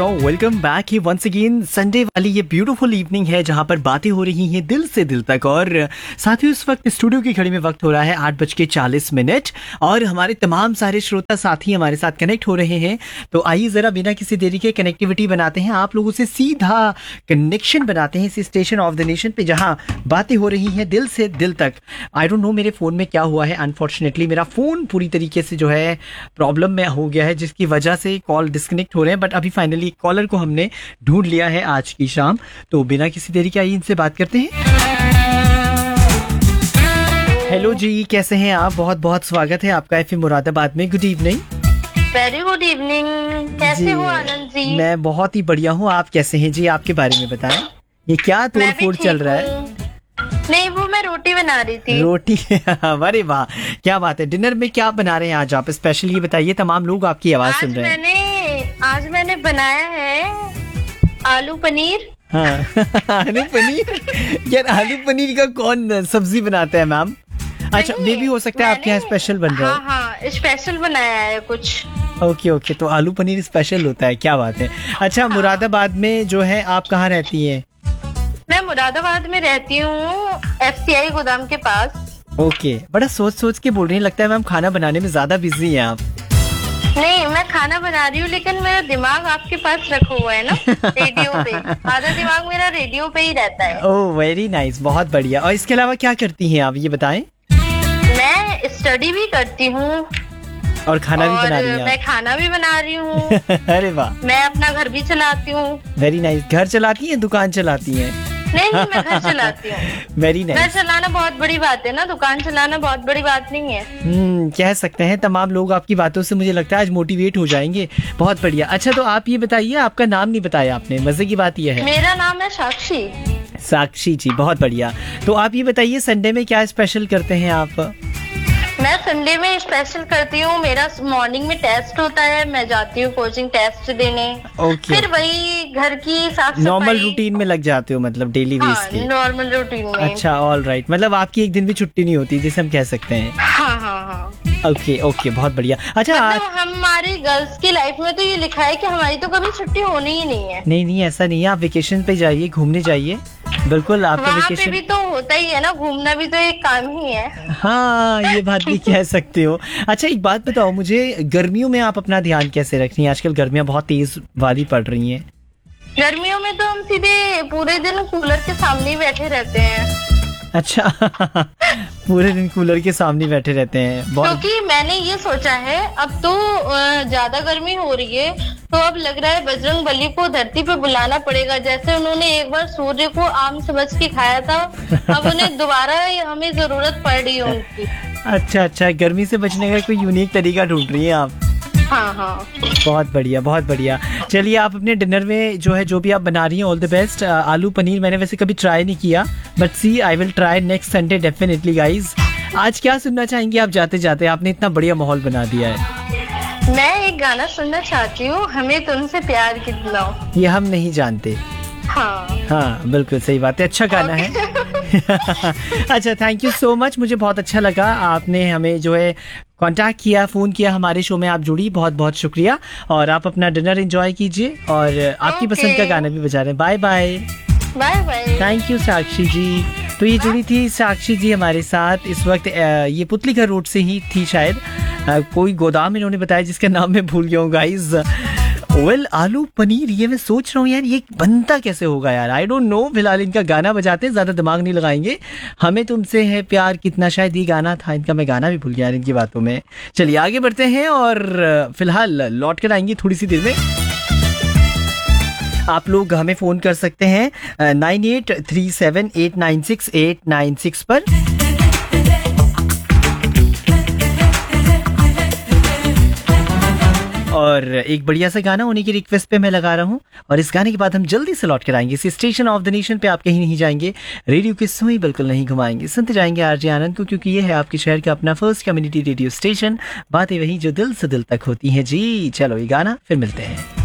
दोस्तों, welcome back ही once again. Sunday वाली ये ब्यूटीफुल इवनिंग है जहां पर बातें हो रही हैं दिल से दिल तक। और साथियों, इस वक्त स्टूडियो की घड़ी में वक्त हो रहा है 8:40 और हमारे तमाम सारे श्रोता साथी हमारे साथ कनेक्ट हो रहे हैं। तो आइए जरा बिना किसी देरी के कनेक्टिविटी बनाते हैं, आप लोगों से सीधा कनेक्शन बनाते हैं इसी स्टेशन ऑफ द नेशन पे जहाँ बातें हो रही हैं दिल से दिल तक। आई डोंट नो मेरे फ़ोन में क्या हुआ है, अनफॉर्चुनेटली मेरा फ़ोन पूरी तरीके से जो है प्रॉब्लम में हो गया है, जिसकी वजह से कॉल डिस्कनेक्ट हो रहे हैं। बट अभी फाइनली कॉलर को हमने ढूंढ लिया है आज की शाम। तो बिना किसी देरी के आइए इनसे बात करते हैं। हेलो जी, कैसे हैं आप? बहुत बहुत स्वागत है आपका एफएम मुरादाबाद में। Good evening. Very good evening. कैसे हो आनंद जी? मैं बहुत ही बढ़िया हूँ, आप कैसे हैं जी? आपके बारे में बताएं, ये क्या तोड़ फोड़ चल रहा है? नहीं, वो मैं रोटी बना रही थी। रोटी? अरे वाह, क्या बात है। डिनर में क्या बना रहे हैं आज आप? स्पेशल ये बताइए, तमाम लोग आपकी आवाज सुन रहे हैं। आज मैंने बनाया है आलू पनीर। हाँ आलू पनीर? यार आलू पनीर का कौन सब्जी बनाता है मैम? अच्छा, मे भी हो सकता है आपके यहाँ स्पेशल बन रहा हो। हाँ, स्पेशल बनाया है कुछ। ओके, तो आलू पनीर स्पेशल होता है, क्या बात है। अच्छा, मुरादाबाद में जो है आप कहाँ रहती हैं? मैं मुरादाबाद में रहती हूँ, FCI गोदाम के पास। ओके, बड़ा सोच सोच के बोल रही है, लगता है मैम खाना बनाने में ज्यादा बिजी हैं आप। नहीं, मैं खाना बना रही हूँ लेकिन मेरा दिमाग आपके पास रखा हुआ है ना रेडियो पे। आधा दिमाग मेरा रेडियो पे ही रहता है। ओह वेरी नाइस, बहुत बढ़िया। और इसके अलावा क्या करती हैं आप, ये बताएं? मैं स्टडी भी करती हूँ और खाना भी बना रही हैं? मैं खाना भी बना रही हूँ। अरे वाह। मैं अपना घर भी चलाती हूँ। Very nice. घर चलाती हैं, दुकान चलाती हैं? नहीं, मैं घर चलाती हूँ। Very nice. घर चलाना बहुत बड़ी बात है ना, दुकान चलाना बहुत बड़ी बात नहीं है। कह सकते हैं। तमाम लोग आपकी बातों से मुझे लगता है आज मोटिवेट हो जाएंगे। बहुत बढ़िया। अच्छा, तो आप ये बताइए, आपका नाम नहीं बताया आपने, मजे की बात यह है। मेरा नाम है साक्षी। साक्षी जी, बहुत बढ़िया। तो आप ये बताइए, संडे में क्या स्पेशल करते हैं आप? मैं संडे में स्पेशल करती हूँ, मेरा मॉर्निंग में टेस्ट होता है, मैं जाती हूँ कोचिंग टेस्ट देने। ओके। फिर वही घर की साफ सफाई। नॉर्मल रूटीन में लग जाते हो, मतलब डेली बेस के? नॉर्मल रूटीन में। अच्छा, ऑल राइट। मतलब आपकी एक दिन भी छुट्टी नहीं होती, जिसे हम कह सकते हैं। हाँ। ओके, बहुत बढ़िया। अच्छा, मतलब हमारी गर्ल्स की लाइफ में तो ये लिखा है कि हमारी तो कभी छुट्टी होनी ही नहीं है। नहीं, ऐसा नहीं है। आप वेकेशन पे जाइए, घूमने जाइए। बिल्कुल, आपका वेकेशन पे भी तो होता ही है ना, घूमना भी तो एक काम ही है। हाँ, ये बात भी कह सकते हो। अच्छा, एक बात बताओ मुझे, गर्मियों में आप अपना ध्यान कैसे रख रही हैं? आजकल गर्मियाँ बहुत तेज वाली पड़ रही हैं। गर्मियों में तो हम सीधे पूरे दिन कूलर के सामने ही बैठे रहते हैं। अच्छा पूरे दिन कूलर के सामने बैठे रहते हैं। क्योंकि मैंने ये सोचा है, अब तो ज्यादा गर्मी हो रही है, तो अब लग रहा है बजरंग बली को धरती पे बुलाना पड़ेगा। जैसे उन्होंने एक बार सूर्य को आम समझ के खाया था, अब उन्हें दोबारा हमें जरूरत पड़ रही है उनकी। अच्छा, गर्मी से बचने का कोई यूनिक तरीका ढूंढ रही हैं आप? हाँ। बहुत बढ़िया। चलिए, आप अपने डिनर में जो भी आप बना रही हैं, ऑल द बेस्ट। आलू पनीर मैंने वैसे कभी ट्राई नहीं किया, but C I will try next Sunday definitely guys. आज क्या सुनना चाहेंगे आप जाते जाते? आपने इतना बढ़िया माहौल बना दिया है। मैं एक गाना सुनना चाहती हूँ, हमें तुमसे प्यार कितना हो। ये हम नहीं जानते। हाँ, बिल्कुल सही बात है। अच्छा गाना है। अच्छा, थैंक यू सो मच। मुझे बहुत अच्छा लगा, आपने हमें जो है कांटेक्ट किया, फ़ोन किया, हमारे शो में आप जुड़ी। बहुत बहुत शुक्रिया। और आप अपना डिनर एंजॉय कीजिए और आपकी पसंद का गाना भी बजा रहे हैं। Bye bye. थैंक यू साक्षी जी। तो ये जुड़ी थी साक्षी जी हमारे साथ इस वक्त। ये पुतलीघर रोड से ही थी शायद। कोई गोदाम इन्होंने बताया जिसका नाम मैं भूल गया हूँ गाइज। आलू पनीर, ये मैं सोच रहा हूँ यार, ये बनता कैसे होगा यार? I don't know. फिलहाल इनका गाना बजाते हैं, ज्यादा दिमाग नहीं लगाएंगे। हमें तुमसे है प्यार कितना, शायद ये गाना था इनका। मैं गाना भी भूल गया इनकी बातों में। चलिए आगे बढ़ते हैं और फिलहाल लौट कर आएंगे थोड़ी सी देर में। आप लोग हमें फोन कर सकते हैं 9837896896 पर। और एक बढ़िया सा गाना उन्हीं की रिक्वेस्ट पे मैं लगा रहा हूँ। और इस गाने के बाद हम जल्दी से लौट कर आएंगे इसी स्टेशन ऑफ द नेशन पे। आप कहीं नहीं जाएंगे, रेडियो की सुई बिल्कुल नहीं घुमाएंगे, सुनते जाएंगे आरजे आनंद को, क्योंकि ये है आपके शहर का अपना फर्स्ट कम्युनिटी रेडियो स्टेशन। बातें वही जो दिल से दिल तक होती हैं जी। चलो, ये गाना फिर मिलते हैं।